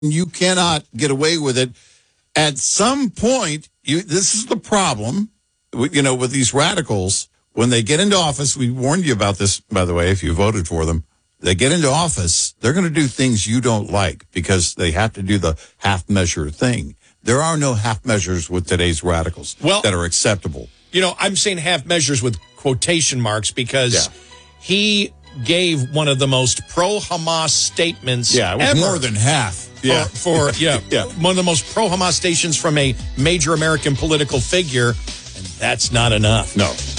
You cannot get away with it. At some point, this is the problem, with these radicals. When they get into office, we warned you about this, by the way, if you voted for them. They get into office, they're going to do things you don't like because they have to do the half-measure thing. There are no half measures with today's radicals that are acceptable. I'm saying half measures with quotation marks because he gave one of the most pro-Hamas statements ever. More than half. One of the most pro-Hamas statements from a major American political figure, and that's not enough. No.